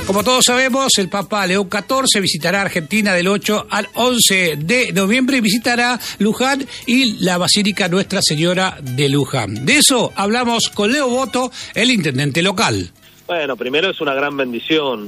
Como todos sabemos, el Papa León XIV visitará Argentina del 8 al 11 de noviembre y visitará Luján y la Basílica Nuestra Señora de Luján. De eso hablamos con Leo Boto, el intendente local. Bueno, primero es una gran bendición.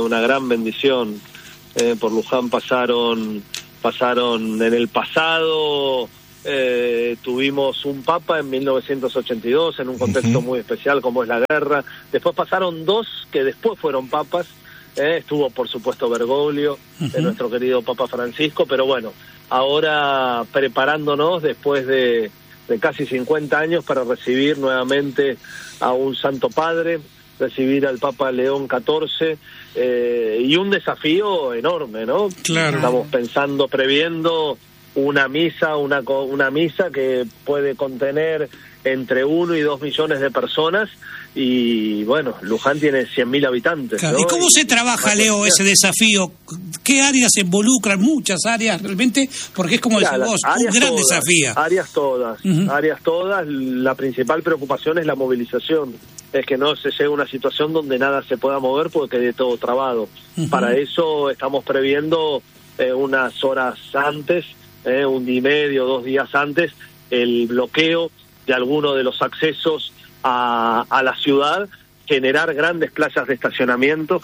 Por Luján pasaron en el pasado. Tuvimos un papa en 1982 en un contexto muy especial como es la guerra. Después pasaron dos que después fueron papas. Estuvo por supuesto Bergoglio, nuestro querido Papa Francisco, pero bueno, ahora preparándonos después de casi 50 años para recibir nuevamente a un Santo Padre, recibir al Papa León XIV, y un desafío enorme, ¿no? Claro. Estamos previendo una misa que puede contener entre 1 y 2 millones de personas, y bueno, Luján tiene 100.000 habitantes, claro, ¿no? ¿Y cómo se trabaja, Leo, ese desafío? ¿Qué áreas se involucran? Muchas áreas, realmente, porque es como decís vos, un gran desafío. Áreas todas. La principal preocupación es la movilización, es que no se llegue a una situación donde nada se pueda mover porque quede todo trabado. Para eso estamos previendo unas horas antes, 1 día y medio, 2 días antes, el bloqueo de alguno de los accesos a la ciudad, generar grandes playas de estacionamiento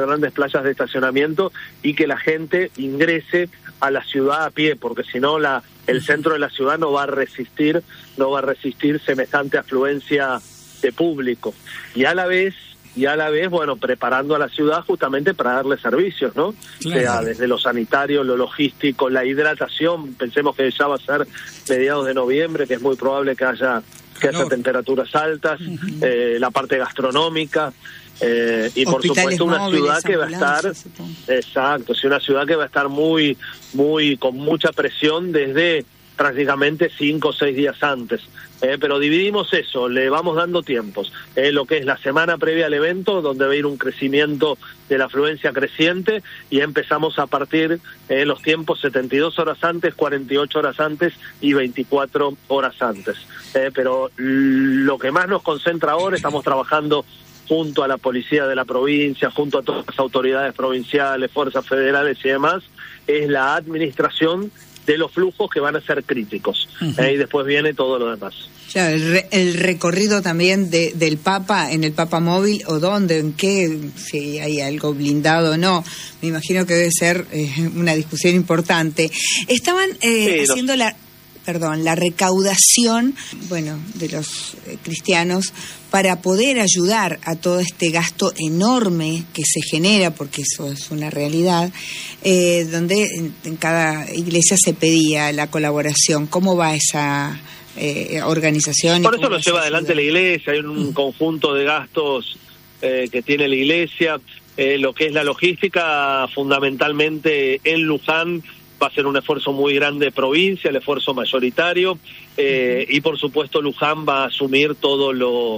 y que la gente ingrese a la ciudad a pie, porque si no el centro de la ciudad no va a resistir semejante afluencia de público. Y a la vez, bueno, preparando a la ciudad justamente para darle servicios, ¿no? Claro. Sea desde lo sanitario, lo logístico, la hidratación. Pensemos que ya va a ser mediados de noviembre, que es muy probable que haya temperaturas altas, la parte gastronómica, y por supuesto una ciudad que va a estar, una ciudad que va a estar muy con mucha presión desde prácticamente 5 o 6 días antes. Pero dividimos eso, le vamos dando tiempos. Lo que es la semana previa al evento, donde va a ir un crecimiento de la afluencia creciente, y empezamos a partir los tiempos 72 horas antes, 48 horas antes y 24 horas antes. Pero lo que más nos concentra ahora, estamos trabajando junto a la policía de la provincia, junto a todas las autoridades provinciales, fuerzas federales y demás, es la administración de los flujos que van a ser críticos. Y después viene todo lo demás. Claro, el recorrido también del Papa, en el Papa Móvil, o dónde, en qué, si hay algo blindado o no. Me imagino que debe ser una discusión importante. Estaban haciendo la recaudación, de los cristianos, para poder ayudar a todo este gasto enorme que se genera, porque eso es una realidad, donde en cada iglesia se pedía la colaboración. ¿Cómo va esa organización? Por eso lo lleva adelante la iglesia. Hay un conjunto de gastos que tiene la iglesia. Lo que es la logística, fundamentalmente en Luján, va a ser un esfuerzo muy grande de provincia, el esfuerzo mayoritario, y por supuesto Luján va a asumir todo lo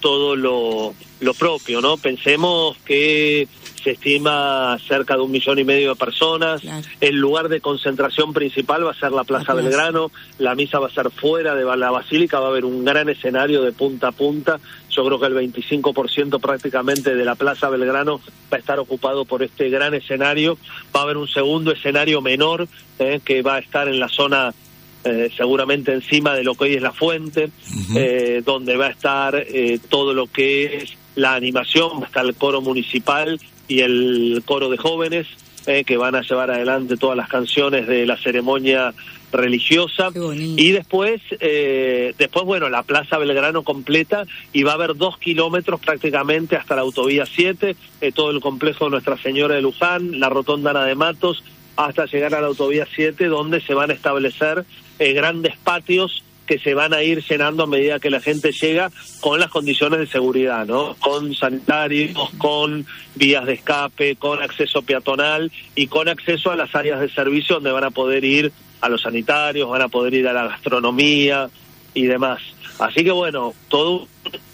propio, ¿no? Pensemos que se estima cerca de 1,5 millones de personas. Claro. El lugar de concentración principal va a ser la Plaza Belgrano. La misa va a ser fuera de la Basílica, va a haber un gran escenario de punta a punta. Yo creo que el 25% prácticamente de la Plaza Belgrano va a estar ocupado por este gran escenario. Va a haber un segundo escenario menor que va a estar en la zona seguramente encima de lo que hoy es la fuente, donde va a estar todo lo que es la animación, va a estar el coro municipal y el coro de jóvenes, que van a llevar adelante todas las canciones de la ceremonia religiosa. Y después, bueno, la Plaza Belgrano completa, y va a haber 2 kilómetros prácticamente hasta la autovía 7, todo el complejo de Nuestra Señora de Luján, la rotonda Ana de Matos, hasta llegar a la autovía 7, donde se van a establecer grandes patios que se van a ir llenando a medida que la gente llega, con las condiciones de seguridad, ¿no? Con sanitarios, con vías de escape, con acceso peatonal y con acceso a las áreas de servicio donde van a poder ir a los sanitarios, van a poder ir a la gastronomía y demás. Así que bueno, todo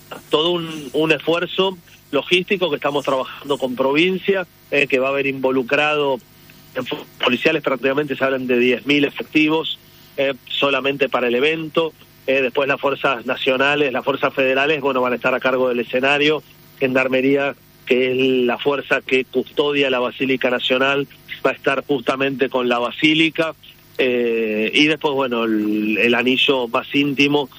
un esfuerzo logístico que estamos trabajando con provincia, que va a haber involucrado en policiales, prácticamente se hablan de 10.000 efectivos solamente para el evento. Después las fuerzas nacionales, las fuerzas federales, bueno, van a estar a cargo del escenario, Gendarmería, que es la fuerza que custodia la Basílica Nacional, va a estar justamente con la Basílica, y después, bueno, el anillo más íntimo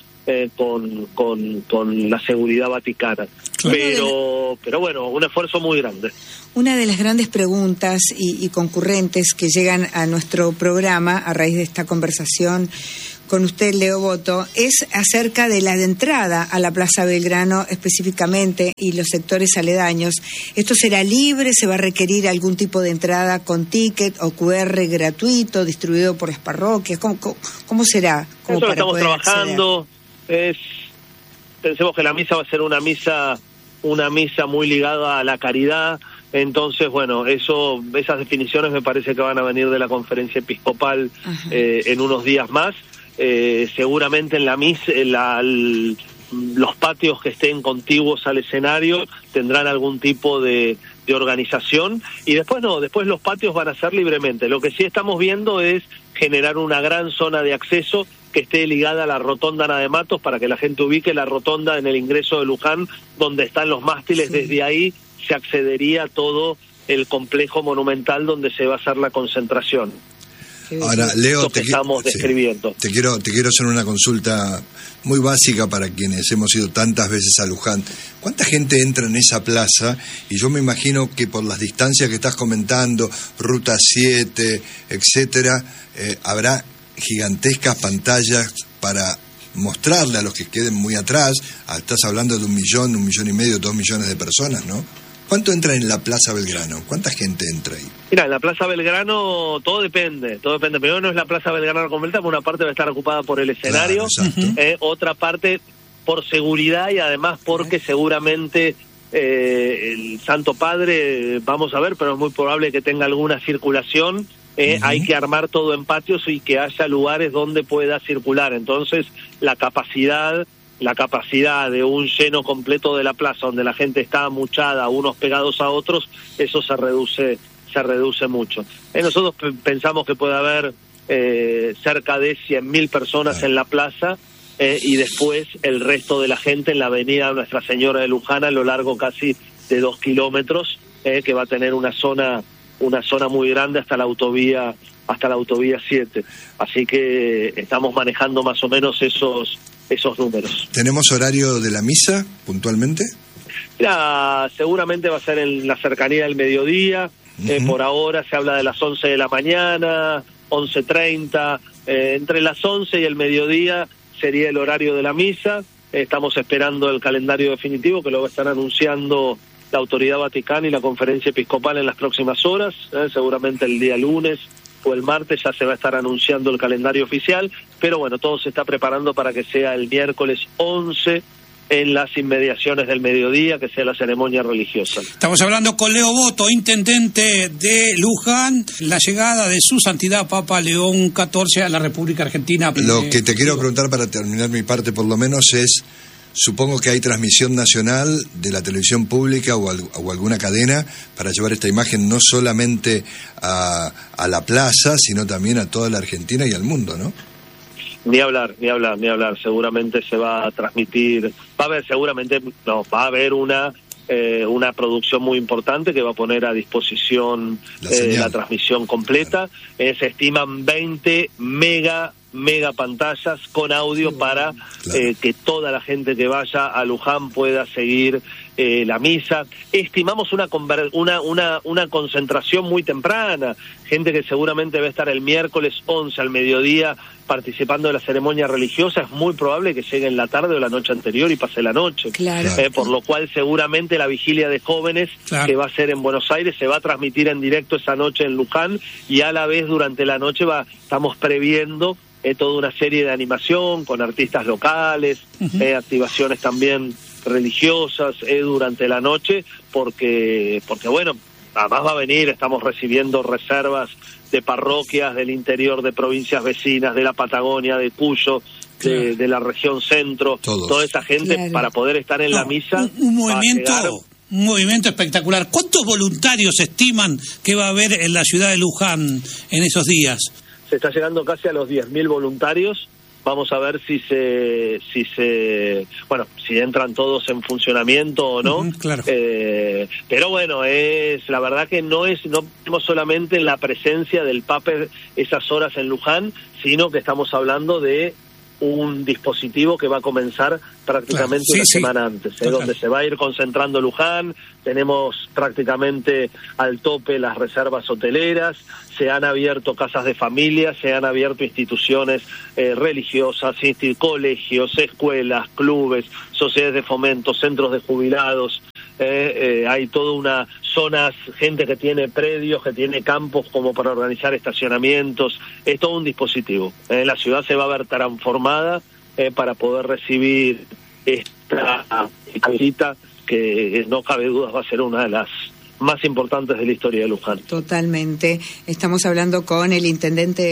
con la seguridad vaticana. Claro. Pero bueno, un esfuerzo muy grande. Una de las grandes preguntas y concurrentes que llegan a nuestro programa a raíz de esta conversación con usted, Leo Boto, es acerca de la entrada a la Plaza Belgrano específicamente y los sectores aledaños. ¿Esto será libre? ¿Se va a requerir algún tipo de entrada con ticket o QR gratuito distribuido por las parroquias? ¿Cómo será? Eso lo estamos trabajando. Pensemos que la misa va a ser una misa muy ligada a la caridad. Entonces, bueno, esas definiciones me parece que van a venir de la conferencia episcopal en unos días más. Seguramente en la misa, los patios que estén contiguos al escenario tendrán algún tipo de organización, y después los patios van a ser libremente. Lo que sí estamos viendo es generar una gran zona de acceso que esté ligada a la rotonda Ana de Matos, para que la gente ubique la rotonda en el ingreso de Luján, donde están los mástiles. Sí. Desde ahí se accedería a todo el complejo monumental donde se va a hacer la concentración. Ahora, Leo, estamos describiendo. Te quiero hacer una consulta muy básica para quienes hemos ido tantas veces a Luján. ¿Cuánta gente entra en esa plaza? Y yo me imagino que por las distancias que estás comentando, Ruta 7, etcétera, habrá gigantescas pantallas para mostrarle a los que queden muy atrás. Estás hablando de 1 millón, 1,5 millones, 2 millones de personas, ¿no? ¿Cuánto entra en la Plaza Belgrano? ¿Cuánta gente entra ahí? Mira, en la Plaza Belgrano todo depende. Primero no es la Plaza Belgrano completa, porque una parte va a estar ocupada por el escenario, claro, otra parte por seguridad, y además porque seguramente el Santo Padre, vamos a ver, pero es muy probable que tenga alguna circulación. Hay que armar todo en patios y que haya lugares donde pueda circular. Entonces, la capacidad de un lleno completo de la plaza, donde la gente está amuchada, unos pegados a otros, eso se reduce mucho. Nosotros pensamos que puede haber cerca de 100.000 personas en la plaza, y después el resto de la gente en la avenida Nuestra Señora de Luján, a lo largo casi de 2 kilómetros, que va a tener una zona muy grande hasta la autovía 7. Así que estamos manejando más o menos esos números. ¿Tenemos horario de la misa puntualmente? Mira, seguramente va a ser en la cercanía del mediodía. Por ahora se habla de las 11 de la mañana, 11:30. Entre las 11 y el mediodía sería el horario de la misa. Estamos esperando el calendario definitivo, que lo va a estar anunciando la Autoridad Vaticana y la Conferencia Episcopal en las próximas horas. Seguramente el día lunes o el martes ya se va a estar anunciando el calendario oficial, pero bueno, todo se está preparando para que sea el miércoles 11 en las inmediaciones del mediodía, que sea la ceremonia religiosa. Estamos hablando con Leo Boto, intendente de Luján, la llegada de su santidad Papa León XIV a la República Argentina. Lo que te quiero preguntar para terminar mi parte por lo menos es, supongo que hay transmisión nacional de la televisión pública o alguna cadena para llevar esta imagen no solamente a la plaza, sino también a toda la Argentina y al mundo, ¿no? Ni hablar. Seguramente se va a transmitir. Va a haber una producción muy importante que va a poner a disposición la transmisión completa. Se estiman 20 mega pantallas con audio para que toda la gente que vaya a Luján pueda seguir la misa. Estimamos una concentración muy temprana, gente que seguramente va a estar el miércoles 11 al mediodía participando de la ceremonia religiosa. Es muy probable que llegue en la tarde o la noche anterior y pase la noche. Claro. Por lo cual seguramente la vigilia de jóvenes, que va a ser en Buenos Aires, se va a transmitir en directo esa noche en Luján, y a la vez durante la noche estamos previendo toda una serie de animación con artistas locales, activaciones también religiosas durante la noche, porque bueno, además va a venir, estamos recibiendo reservas de parroquias del interior, de provincias vecinas, de la Patagonia, de Cuyo, de la región centro, toda esa gente para poder estar en la misa. Un movimiento espectacular. ¿Cuántos voluntarios estiman que va a haber en la ciudad de Luján en esos días? Se está llegando casi a los 10.000 voluntarios. Vamos a ver si entran todos en funcionamiento o no. Claro. Pero bueno, la verdad que no vemos solamente la presencia del Papa esas horas en Luján, sino que estamos hablando de un dispositivo que va a comenzar prácticamente una semana antes, donde se va a ir concentrando Luján. Tenemos prácticamente al tope las reservas hoteleras, se han abierto casas de familia, se han abierto instituciones religiosas, colegios, escuelas, clubes, sociedades de fomento, centros de jubilados. Hay toda una zonas, gente que tiene predios, que tiene campos como para organizar estacionamientos. Es todo un dispositivo. La ciudad se va a ver transformada para poder recibir esta visita que no cabe duda va a ser una de las más importantes de la historia de Luján. Totalmente. Estamos hablando con el intendente